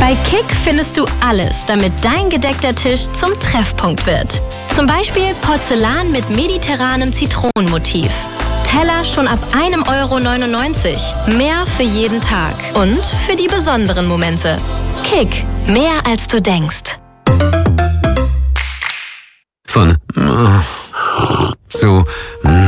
Bei Kick findest du alles, damit dein gedeckter Tisch zum Treffpunkt wird. Zum Beispiel Porzellan mit mediterranem Zitronenmotiv. Teller schon ab 1,99 €. Mehr für jeden Tag und für die besonderen Momente. Kick, mehr als du denkst. Von zu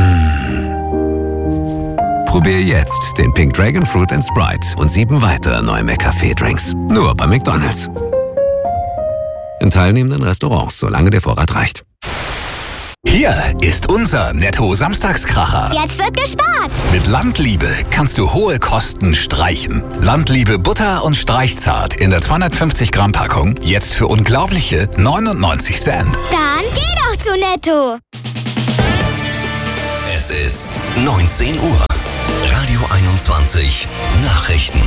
Probier jetzt den Pink Dragon Fruit & Sprite und 7 weitere neue McCafé-Drinks. Nur bei McDonald's. In teilnehmenden Restaurants, solange der Vorrat reicht. Hier ist unser Netto-Samstagskracher. Jetzt wird gespart. Mit Landliebe kannst du hohe Kosten streichen. Landliebe Butter und Streichzart in der 250 Gramm Packung. Jetzt für unglaubliche 99 Cent. Dann geh doch zu Netto. Es ist 19 Uhr. Radio 21 Nachrichten.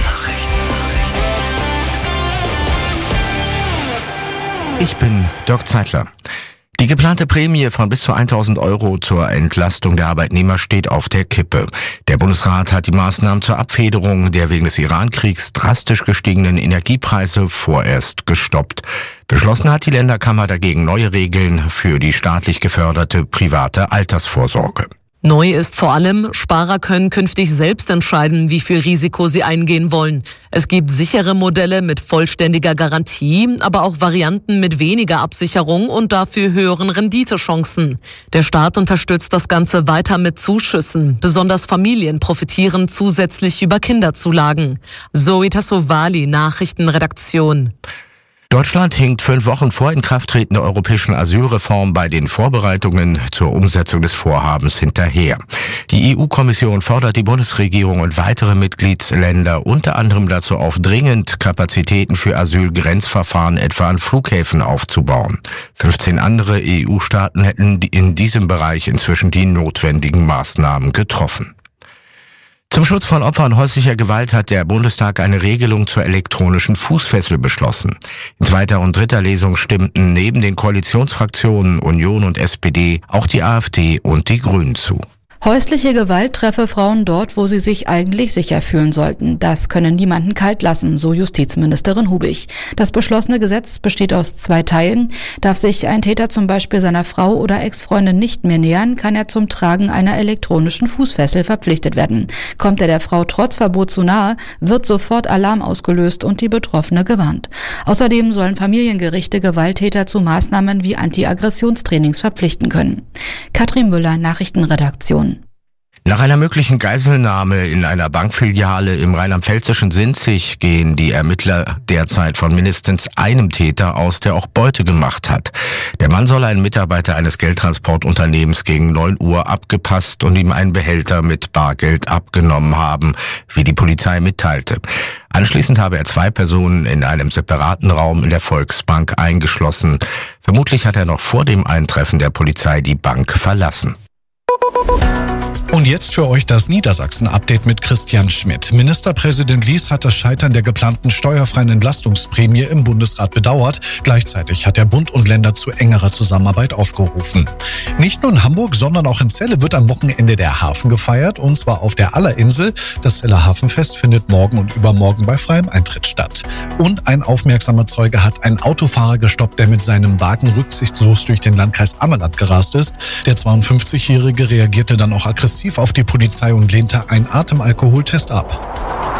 Ich bin Dirk Zeitler. Die geplante Prämie von bis zu 1.000 € zur Entlastung der Arbeitnehmer steht auf der Kippe. Der Bundesrat hat die Maßnahmen zur Abfederung der wegen des Iran-Kriegs drastisch gestiegenen Energiepreise vorerst gestoppt. Beschlossen hat die Länderkammer dagegen neue Regeln für die staatlich geförderte private Altersvorsorge. Neu ist vor allem, Sparer können künftig selbst entscheiden, wie viel Risiko sie eingehen wollen. Es gibt sichere Modelle mit vollständiger Garantie, aber auch Varianten mit weniger Absicherung und dafür höheren Renditechancen. Der Staat unterstützt das Ganze weiter mit Zuschüssen. Besonders Familien profitieren zusätzlich über Kinderzulagen. Zoe Tassovali, Nachrichtenredaktion. Deutschland hinkt 5 Wochen vor Inkrafttreten der europäischen Asylreform bei den Vorbereitungen zur Umsetzung des Vorhabens hinterher. Die EU-Kommission fordert die Bundesregierung und weitere Mitgliedsländer unter anderem dazu auf, dringend Kapazitäten für Asylgrenzverfahren etwa an Flughäfen aufzubauen. 15 andere EU-Staaten hätten in diesem Bereich inzwischen die notwendigen Maßnahmen getroffen. Zum Schutz von Opfern häuslicher Gewalt hat der Bundestag eine Regelung zur elektronischen Fußfessel beschlossen. In 2. und 3. Lesung stimmten neben den Koalitionsfraktionen Union und SPD auch die AfD und die Grünen zu. Häusliche Gewalt treffe Frauen dort, wo sie sich eigentlich sicher fühlen sollten. Das könne niemanden kalt lassen, so Justizministerin Hubig. Das beschlossene Gesetz besteht aus 2 Teilen. Darf sich ein Täter zum Beispiel seiner Frau oder Ex-Freundin nicht mehr nähern, kann er zum Tragen einer elektronischen Fußfessel verpflichtet werden. Kommt er der Frau trotz Verbot zu nahe, wird sofort Alarm ausgelöst und die Betroffene gewarnt. Außerdem sollen Familiengerichte Gewalttäter zu Maßnahmen wie Anti-Aggressionstrainings verpflichten können. Katrin Müller, Nachrichtenredaktion. Nach einer möglichen Geiselnahme in einer Bankfiliale im rheinland-pfälzischen Sinzig gehen die Ermittler derzeit von mindestens einem Täter aus, der auch Beute gemacht hat. Der Mann soll einen Mitarbeiter eines Geldtransportunternehmens gegen 9 Uhr abgepasst und ihm einen Behälter mit Bargeld abgenommen haben, wie die Polizei mitteilte. Anschließend habe er 2 Personen in einem separaten Raum in der Volksbank eingeschlossen. Vermutlich hat er noch vor dem Eintreffen der Polizei die Bank verlassen. Und jetzt für euch das Niedersachsen-Update mit Christian Schmidt. Ministerpräsident Lies hat das Scheitern der geplanten steuerfreien Entlastungsprämie im Bundesrat bedauert. Gleichzeitig hat der Bund und Länder zu engerer Zusammenarbeit aufgerufen. Nicht nur in Hamburg, sondern auch in Celle wird am Wochenende der Hafen gefeiert, und zwar auf der Allerinsel. Das Celler Hafenfest findet morgen und übermorgen bei freiem Eintritt statt. Und ein aufmerksamer Zeuge hat einen Autofahrer gestoppt, der mit seinem Wagen rücksichtslos durch den Landkreis Ammerland gerast ist. Der 52-Jährige reagierte dann auch aggressiv auf die Polizei und lehnte einen Atemalkoholtest ab.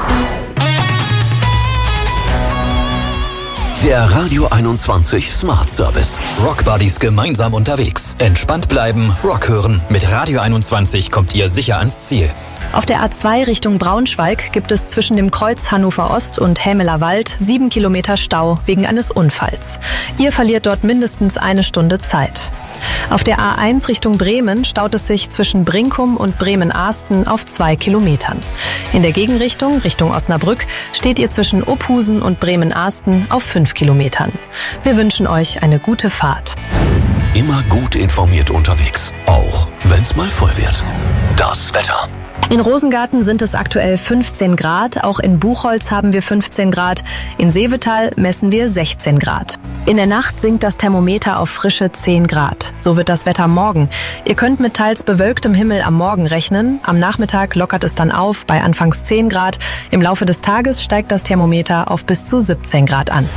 Der Radio 21 Smart Service. Rock Buddies gemeinsam unterwegs. Entspannt bleiben, Rock hören. Mit Radio 21 kommt ihr sicher ans Ziel. Auf der A2 Richtung Braunschweig gibt es zwischen dem Kreuz Hannover Ost und Hämeler Wald 7 Kilometer Stau wegen eines Unfalls. Ihr verliert dort mindestens 1 Stunde Zeit. Auf der A1 Richtung Bremen staut es sich zwischen Brinkum und Bremen-Ahsten auf 2 Kilometern. In der Gegenrichtung, Richtung Osnabrück, steht ihr zwischen Ophusen und Bremen-Ahsten auf 5 Kilometern. Wir wünschen euch eine gute Fahrt. Immer gut informiert unterwegs, auch wenn's mal voll wird. Das Wetter. In Rosengarten sind es aktuell 15 Grad. Auch in Buchholz haben wir 15 Grad. In Seevetal messen wir 16 Grad. In der Nacht sinkt das Thermometer auf frische 10 Grad. So wird das Wetter morgen. Ihr könnt mit teils bewölktem Himmel am Morgen rechnen. Am Nachmittag lockert es dann auf bei anfangs 10 Grad. Im Laufe des Tages steigt das Thermometer auf bis zu 17 Grad an.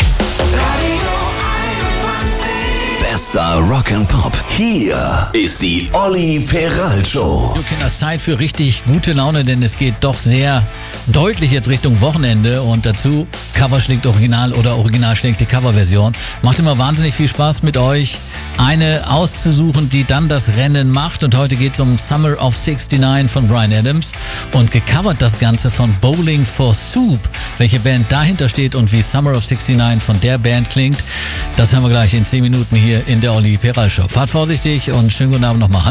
Bester Rock'n'Pop. Hier ist die Olli Peral Show. Kinder, es ist Zeit für richtig gute Laune, denn es geht doch sehr deutlich jetzt Richtung Wochenende und dazu Cover schlägt Original oder Original schlägt die Coverversion. Macht immer wahnsinnig viel Spaß mit euch, eine auszusuchen, die dann das Rennen macht, und heute geht es um Summer of 69 von Bryan Adams und gecovert das Ganze von Bowling for Soup. Welche Band dahinter steht und wie Summer of 69 von der Band klingt, das hören wir gleich in 10 Minuten hier in der Olli Peral Show. Fahrt vorsichtig und schönen guten Abend nochmal.